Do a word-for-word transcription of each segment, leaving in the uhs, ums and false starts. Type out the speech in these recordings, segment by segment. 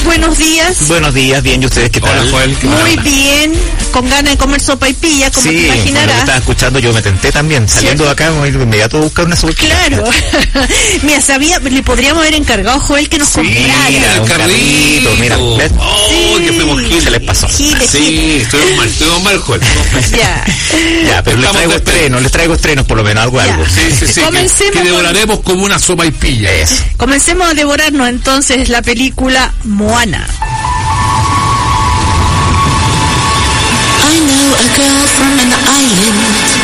buenos días. Buenos días, bien, ¿y ustedes qué tal? Hola, Joel. Muy bien, con ganas de comer sopa y pilla, como sí, te imaginarás. Cuando estaba escuchando yo me tenté también, saliendo de acá, me voy de inmediato a buscar una sopa. Claro. Mira, sabía, le podríamos haber encargado a Joel que nos Sí, comprara. mira, un carrito, mira. ¿ves? Oh, Sí. que fuimos giles. Se les pasó. Giles, Sí, giles. estuvimos mal, estuvimos mal, Joel. Ya. Ya, pero les Estamos traigo de- estrenos, les traigo estrenos por lo menos, algo, Ya. algo. Sí, sí, sí. Comencemos Que, que con- devoraremos como una sopa y pilla. Eso. Comencemos a devorarnos entonces la película Moana. I know a girl from an island.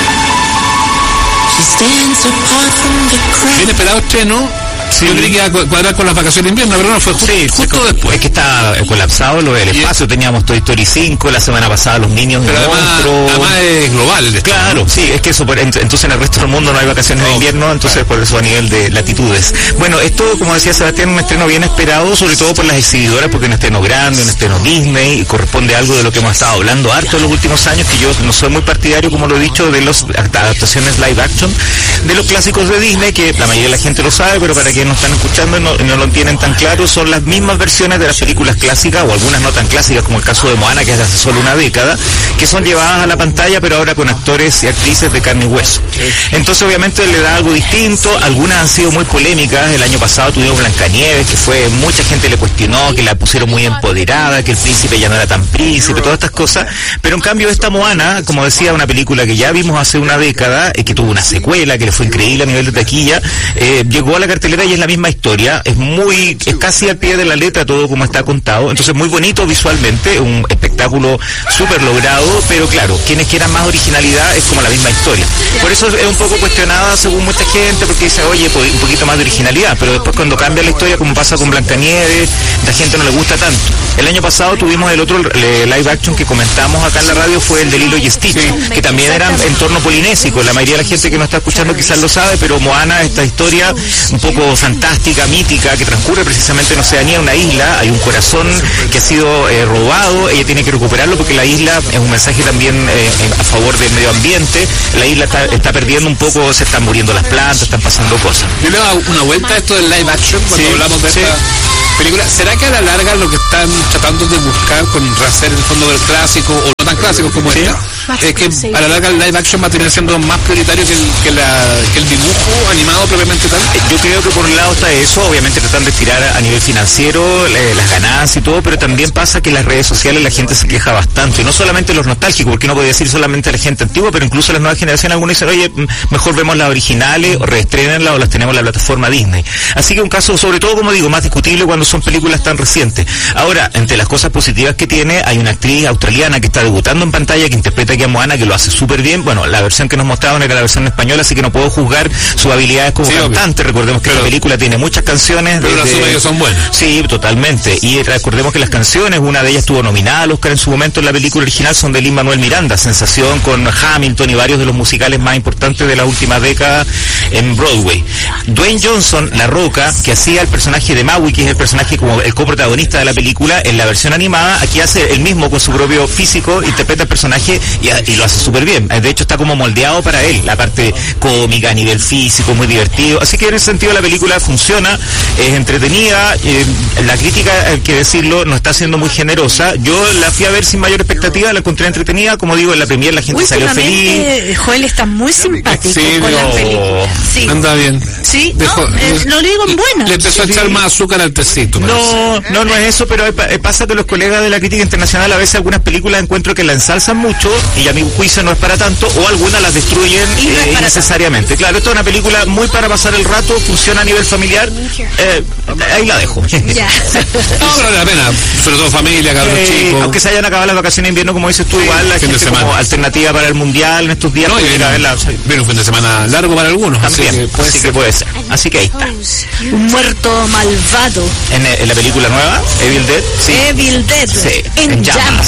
She stands apart from the crowd. Bien esperado estreno. Sí. Yo creí que iba a cu- cuadrar con las vacaciones de invierno, pero no, fue ju- Sí, justo se- después. Es que está eh, colapsado lo del Y- espacio. Teníamos Toy Story cinco, la semana pasada Los Niños Pero del además, Monstruo. además es global el estreno, Claro, ¿no? sí, es que eso, por- ent- entonces en el resto del mundo no hay vacaciones de No, invierno, entonces por eso a nivel de latitudes. Bueno, esto, como decía Sebastián, un estreno bien esperado, sobre todo por las exhibidoras, porque es un estreno grande, un estreno Disney, y corresponde a algo de lo que hemos estado hablando harto en los últimos años, que yo no soy muy partidario, como lo he dicho, de las adaptaciones live action, de los clásicos de Disney, que la mayoría de la gente lo sabe, pero para quienes no están escuchando y no, y no lo tienen tan claro, son las mismas versiones de las películas clásicas, o algunas no tan clásicas, como el caso de Moana, que es de hace solo una década, que son llevadas a la pantalla, pero ahora con actores y actrices de carne y hueso. Entonces, obviamente, le da algo distinto. Algunas han sido muy polémicas. El año pasado tuvimos Blancanieves, que fue, mucha gente le cuestionó, que la pusieron muy empoderada, que el príncipe ya no era tan príncipe, todas estas cosas. Pero en cambio, esta Moana, como decía, una película que ya vimos hace una década, eh, que tuvo una secuela, que le fue increíble a nivel de taquilla, eh, llegó a la cartelera y es la misma historia. Es muy, es casi al pie de la letra todo como está contado. Entonces, muy bonito visualmente, un espectáculo súper logrado, pero claro, quienes quieran más originalidad es como la misma historia. Por eso es un poco cuestionada según mucha gente, porque dice, oye, pues, un poquito más de originalidad, pero después cuando cambia la historia, como pasa con Blancanieves, la gente no le gusta tanto. El año pasado tuvimos el otro eh, live action que comentamos acá en la radio, fue el de Lilo y Stitch, que también era en torno polinésico. La mayoría de la gente que nos está escuchando quizás lo sabe, pero Moana, esta historia un poco fantástica, mítica, que transcurre precisamente en Oceanía, una isla, hay un corazón que ha sido eh, robado, ella tiene que recuperarlo porque la isla es un mensaje también eh, a favor del medio ambiente, la isla está, está perdiendo un poco, se están muriendo las plantas, están pasando cosas. Yo le he dado una vuelta a esto del live action cuando Sí, hablamos de sí. esta película. ¿Será que a la larga lo que están tratando de buscar con rehacer el fondo del clásico, o no tan clásicos como Sí. esta, es que a la larga el live action va a terminar siendo más prioritario que el, que la, que el dibujo animado propiamente tal? Eh, Yo creo que por un lado está eso, obviamente tratan de estirar a nivel financiero eh, las ganancias y todo, pero también pasa que en las redes sociales la gente se queja bastante, no solamente los nostálgicos, porque no puede decir solamente la gente antigua, pero incluso las nuevas generaciones, algunos dicen, oye, m- mejor vemos las originales, o reestrenenlas, o las tenemos en la plataforma Disney. Así que un caso, sobre todo, como digo, más discutible cuando son películas tan recientes. Ahora, entre las cosas positivas que tiene, hay una actriz australiana que está debutando en pantalla, que interpreta aquí a Moana, que lo hace súper bien. Bueno, la versión que nos mostraron era la versión española, así que no puedo juzgar sus habilidades como Sí, obvio. cantante. Recordemos que Pero- la película tiene muchas canciones. Pero las desde- suma ellos son buenas. Sí, totalmente. Y recordemos que las canciones, una de ellas estuvo nominada al Oscar en su momento en la película original, son de Lin-Manuel Miranda, sensación con Hamilton y varios de los musicales más importantes de la última década en Broadway. Dwayne Johnson, La Roca, que hacía el personaje de Maui, que es el personaje como el coprotagonista de la película, en la versión animada, aquí hace el mismo con su propio físico, interpreta el personaje y, y lo hace súper bien. De hecho, está como moldeado para él, la parte cómica a nivel físico, muy divertido. Así que en ese sentido la película funciona, es entretenida, eh, la crítica, hay que decirlo, no está siendo muy generosa. Yo la fui a ver sin mayor expectativa, la encontré entretenida, como digo, en la premier la gente salió feliz. Últimamente Joel está muy simpático Sí, con no. las películas. Sí, Anda bien. sí, Dejó- no, eh, no lo digo en buena. Le empezó a echar más azúcar al tecito. parece. No, no, no es eso, pero hay pa- eh, pasa que los colegas de la crítica internacional a veces algunas películas encuentro que la ensalzan mucho y a mi juicio no es para tanto, o algunas las destruyen Y no es eh, para innecesariamente. Claro, esto es una película muy para pasar el rato, funciona a nivel familiar, eh, ahí la dejo. Ya. No, pero vale la pena, sobre todo familia, cabros Eh, chicos. aunque se hayan acabado las vacaciones de invierno, como dices tú, igual la fin de gente como semana. alternativa para el mundial en estos días No, y puede ir a viene, verla. viene un fin de semana largo para algunos. También, así que puede así ser. que puede ser. Así que ahí está. Un muerto malvado. En, en la película nueva, Evil Dead, sí. Evil Dead. Sí, En, en llamas. llamas.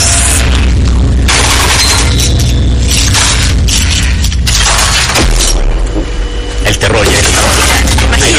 El terror ya es. Ahí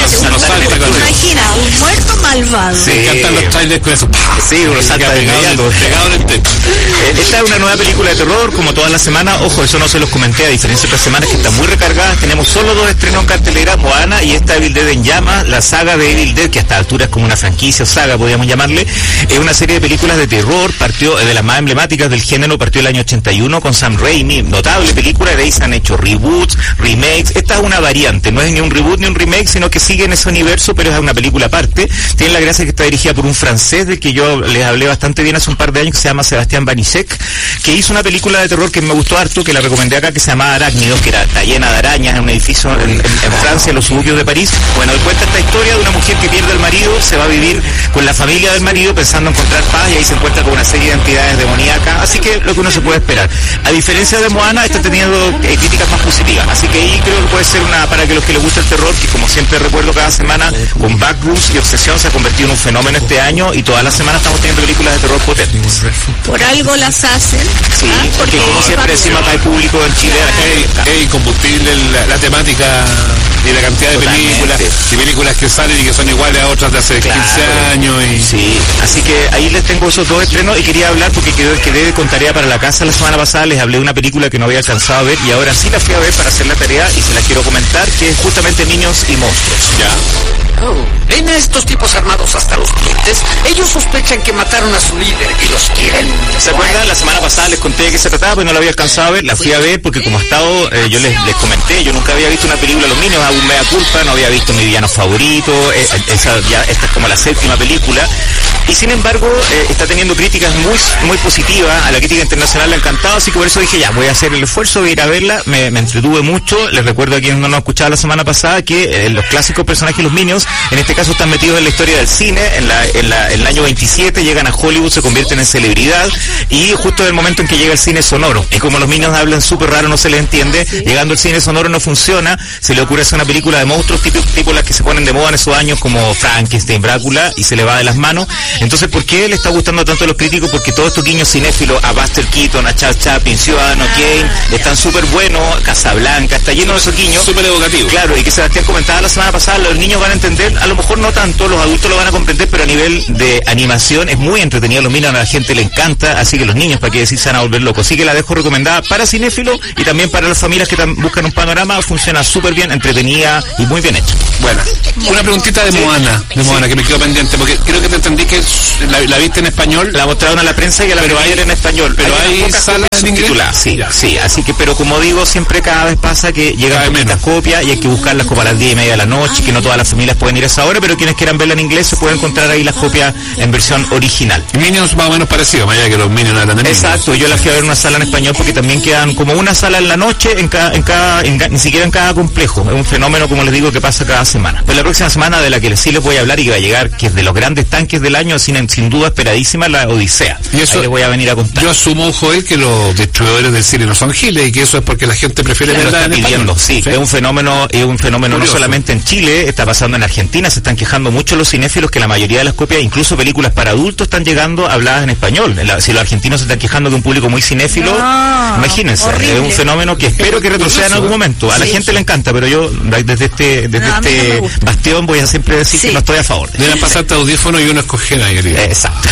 un no muerto, salta con eso. imagina, un muerto malvado. Sí. Me encantan los trailers con eso. Sí, uno salta de pegado, inmediato. pegado en el techo. Eh, Esta es una nueva película de terror, como todas las semanas. Ojo, eso no se los comenté, a diferencia de otras semanas que están muy recargadas. Tenemos solo dos estrenos en cartelera, Moana y esta Evil Dead en llamas. La saga de Evil Dead, que a esta altura es como una franquicia o saga, podríamos llamarle, es una serie de películas de terror, partió eh, de las más emblemáticas del género, partió el año ochenta y uno con Sam Raimi, notable película. De ahí se han hecho reboots, remakes. Esta es una variante, no es ni un reboot ni un remake, sino que sigue en ese universo, pero es una película aparte. Tiene la gracia que está dirigida por un francés del que yo les hablé bastante bien hace un par de años, que se llama Sebastián Banishek, que hizo una película de terror que me gustó harto, que la recomendé acá, que se llama Arácnidos, que era, está llena de arañas en un edificio en, en, en Francia, en los suburbios de París. Bueno, él cuenta esta historia de una mujer que pierde al marido, se va a vivir con la familia del marido pensando encontrar paz, y ahí se encuentra con una serie de entidades demoníacas, así que lo que uno se puede esperar. A diferencia de Moana, está teniendo eh, críticas más positivas, así que ahí creo que puede ser una, para que los que les gusta el terror, que como siempre recuerdo cada semana, con Backrooms y Obsesión se ha convertido en un fenómeno este año, y todas las semanas estamos teniendo películas de terror potentes. Por algo las hacen. Sí, ¿ah? porque como siempre decimos acá hay público en Chile, Es es incombustible la, la temática y la cantidad de Totalmente. películas y películas que salen y que son iguales a otras de hace Claro. quince años y Sí, así que ahí les tengo esos dos estrenos y quería hablar porque quedé, quedé con tarea para la casa la semana pasada, les hablé de una película que no había alcanzado a ver y ahora sí la fui a ver para hacer la tarea y se la quiero comentar, que es justamente Niños y Monstruos. ya. Oh, ¿ven a estos tipos armados hasta los dientes? Ellos sospechan que mataron a su líder y los quieren. ¿Se acuerdan? La semana pasada les conté de qué se trataba, pero no la había alcanzado a ver, la fui a ver porque como ha estado, eh, yo les, les comenté, yo nunca había visto una película de los Minions, aún mea culpa, no había visto mi villano favorito, eh, esa, ya, esta es como la séptima película, y sin embargo eh, está teniendo críticas muy muy positivas, a la crítica internacional le ha encantado, así que por eso dije ya, voy a hacer el esfuerzo de ir a verla, me, me entretuve mucho, les recuerdo a quienes no nos escuchaban la semana pasada que eh, los clásicos personajes de los Minions, en este caso están metidos en la historia del cine, en, la, en, la, en el año veintisiete llegan a Hollywood, se convierten en celebridad, y justo en el momento en que llega el cine sonoro, es como los Minions hablan súper raro, no se les entiende, sí. Llegando el cine sonoro no funciona, se le ocurre hacer una película de monstruos tipo, tipo las que se ponen de moda en esos años como Frankenstein, Drácula, y se le va de las manos. Entonces, ¿por qué le está gustando tanto a los críticos? Porque todos estos guiños cinéfilos a Buster Keaton, a Charles Chaplin, Ciudadano Kane, están súper buenos, Casablanca, está lleno de esos guiños. Súper educativo. Claro, y que Sebastián comentaba la semana pasada, los niños van a entender, a lo mejor no tanto, los adultos lo van a comprender, pero a nivel de animación es muy entretenido, los Minions a la gente le encanta, así que los niños, para qué decir, se van a volver locos. Así que la dejo recomendada para cinéfilos y también para las familias que buscan un panorama, funciona súper bien, entretenida y muy bien hecha. Bueno, una preguntita de Moana, de Moana Sí. que me quedo pendiente, porque creo que te entendí que la, la viste en español. La mostraron a la prensa y a la Pero pero hay- en español. pero unas hay pocas salas copias en inglés. subtituladas. Sí, Ya. sí, así que, pero como digo, siempre cada vez pasa que llegan Cada vez poquitas menos. copias y hay que buscarlas como a las diez y media de la noche, que no todas las familias pueden ir a esa hora, pero quienes quieran verla en inglés se pueden encontrar ahí las copias en versión original. Minions más o menos parecido, más allá que los Minions eran de Minions. Exacto, yo la fui a ver en una sala en español porque también quedan como una sala en la noche, en cada, en cada, en ca- ni siquiera en cada complejo. Es un fenómeno, como les digo, que pasa cada semana. Pues la próxima semana de la que sí les voy a hablar y que va a llegar, que es de los grandes tanques del año, sin, sin duda esperadísima, la Odisea. Y eso- Ahí les voy a venir a contar. Yo asumo, Joel, que los distribuidores del cine no son giles y que eso es porque la gente prefiere Lo verla está en pidiendo, español. sí, es un fenómeno, es un fenómeno Curioso. no solamente en Chile, está pasando en Argentina, se están quejando mucho los cinéfilos que la mayoría de las copias, incluso películas para adultos, están llegando habladas en español. La- si los argentinos se están quejando de un público muy cinéfilo, No, imagínense, horrible. es un fenómeno que espero que retroceda en algún momento. A la Sí, gente sí. le encanta, pero yo desde este, desde No, a mí no me este gusta. bastión voy a siempre decir Sí. que no estoy a favor de Deben pasarte audífono y uno escoger ahí, querido. Exacto.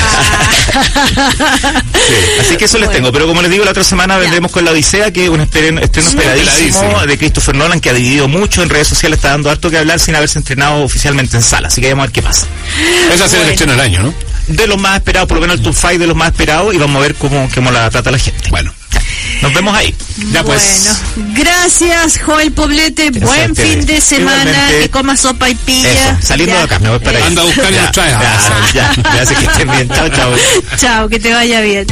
Ah. Sí, así que eso les Bueno. tengo. Pero como les digo, la otra semana vendremos con La Odisea, que es un estreno, estreno esperadísimo Esperadísimo. de Christopher Nolan, que ha dividido mucho en redes sociales, está dando harto que hablar sin haberse estrenado oficialmente en sala. Así que vamos a ver qué pasa. Esa va a ser el estreno del año, ¿no? De los más esperados, por lo menos el top cinco de los más esperados, y vamos a ver cómo, cómo la trata la gente. Bueno, Nos vemos ahí. ya pues. Bueno, gracias Joel Poblete, Gracias buen a ustedes. fin de semana, Igualmente. que comas sopa y pilla. Eso, saliendo Ya. de acá, me voy para allá. Anda a buscar y Ya, nos trae. Ya, ya, gracias, que estén bien. Chao, chao. Chao, que te vaya bien.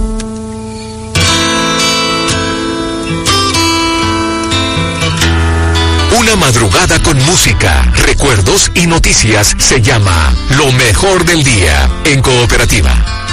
Una madrugada con música, recuerdos y noticias se llama Lo mejor del día en Cooperativa.